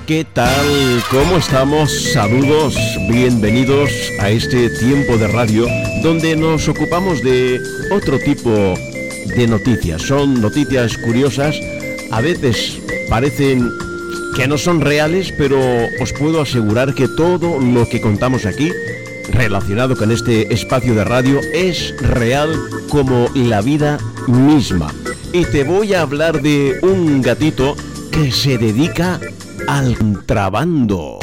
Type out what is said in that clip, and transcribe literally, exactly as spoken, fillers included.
¿Qué tal? ¿Cómo estamos? Saludos, bienvenidos a este tiempo de radio donde nos ocupamos de otro tipo de noticias. Son noticias curiosas, a veces parecen que no son reales, pero os puedo asegurar que todo lo que contamos aquí relacionado con este espacio de radio es real como la vida misma. Y te voy a hablar de un gatito que se dedica al contrabando.